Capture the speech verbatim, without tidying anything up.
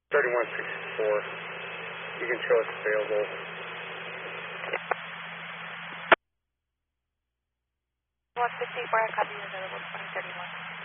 thirty-one sixty-four. You can show us available. one fifty-four, I copy you available, twenty thirty-one.